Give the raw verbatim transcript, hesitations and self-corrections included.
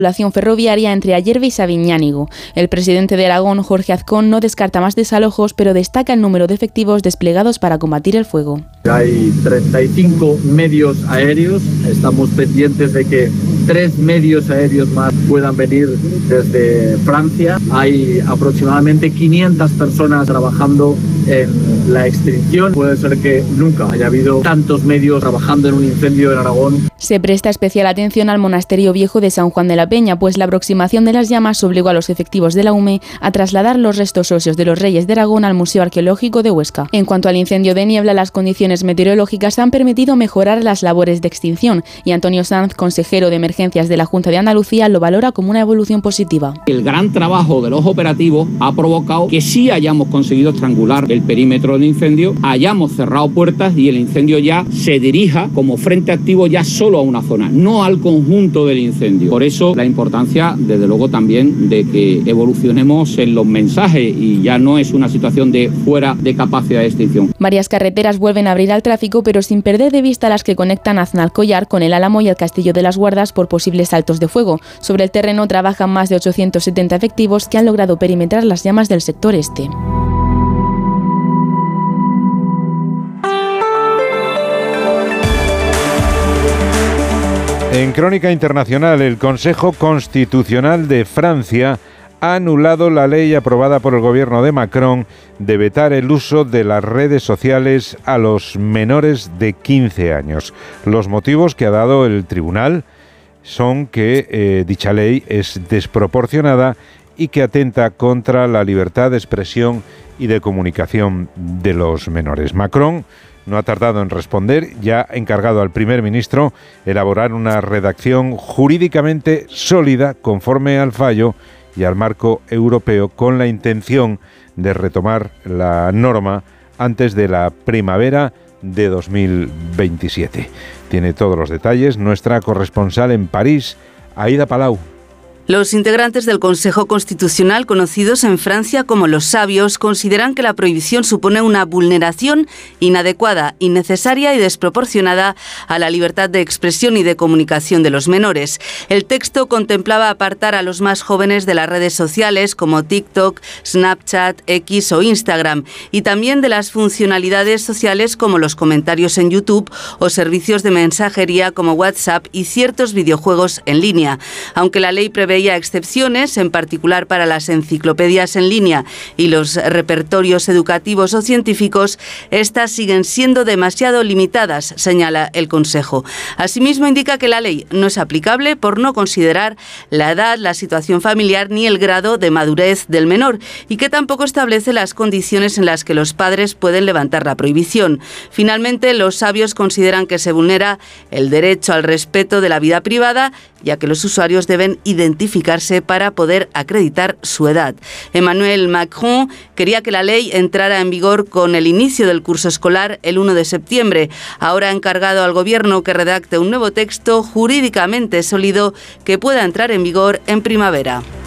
ferroviaria entre Ayerbe y Sabiñánigo. El presidente de Aragón, Jorge Azcón, no descarta más desalojos, pero destaca el número de efectivos desplegados para combatir el fuego. Hay treinta y cinco medios aéreos, estamos pendientes de que tres medios aéreos más puedan venir desde Francia. Hay aproximadamente quinientas personas trabajando en la extinción. Puede ser que nunca haya habido tantos medios trabajando en un incendio en Aragón. Se presta especial atención al monasterio viejo de San Juan de la Peña, pues la aproximación de las llamas obligó a los efectivos de la U M E a trasladar los restos óseos de los reyes de Aragón al Museo Arqueológico de Huesca. En cuanto al incendio de niebla, las condiciones meteorológicas han permitido mejorar las labores de extinción y Antonio Sanz, consejero de emergencias de la Junta de Andalucía, lo valora como una evolución positiva. El gran trabajo de los operativos ha provocado que sí hayamos conseguido estrangular el perímetro del incendio, hayamos cerrado puertas y el incendio ya se dirija como frente activo ya solo a una zona, no al conjunto del incendio. Por eso la importancia, desde luego, también de que evolucionemos en los mensajes y ya no es una situación de fuera de capacidad de extinción. Varias carreteras vuelven a abrir al tráfico, pero sin perder de vista las que conectan Aznalcóllar con el Álamo y el Castillo de las Guardas por posibles saltos de fuego. Sobre el terreno trabajan más de ochocientos setenta efectivos que han logrado perimetrar las llamas del sector este. En crónica internacional, el Consejo Constitucional de Francia ha anulado la ley aprobada por el gobierno de Macron de vetar el uso de las redes sociales a los menores de quince años. Los motivos que ha dado el tribunal son que eh, dicha ley es desproporcionada y que atenta contra la libertad de expresión y de comunicación de los menores. Macron no ha tardado en responder, ya ha encargado al primer ministro elaborar una redacción jurídicamente sólida conforme al fallo y al marco europeo, con la intención de retomar la norma antes de la primavera de dos mil veintisiete. Tiene todos los detalles nuestra corresponsal en París, Aida Palau. Los integrantes del Consejo Constitucional, conocidos en Francia como los sabios, consideran que la prohibición supone una vulneración inadecuada, innecesaria y desproporcionada a la libertad de expresión y de comunicación de los menores. El texto contemplaba apartar a los más jóvenes de las redes sociales como TikTok, Snapchat, X o Instagram, y también de las funcionalidades sociales como los comentarios en YouTube o servicios de mensajería como WhatsApp y ciertos videojuegos en línea. Aunque la ley prevé veía excepciones, en particular para las enciclopedias en línea y los repertorios educativos o científicos, estas siguen siendo demasiado limitadas, señala el Consejo. Asimismo, indica que la ley no es aplicable por no considerar la edad, la situación familiar ni el grado de madurez del menor, y que tampoco establece las condiciones en las que los padres pueden levantar la prohibición. Finalmente, los sabios consideran que se vulnera el derecho al respeto de la vida privada, ya que los usuarios deben identificarse para poder acreditar su edad. Emmanuel Macron quería que la ley entrara en vigor con el inicio del curso escolar el uno de septiembre. Ahora ha encargado al gobierno que redacte un nuevo texto jurídicamente sólido que pueda entrar en vigor en primavera.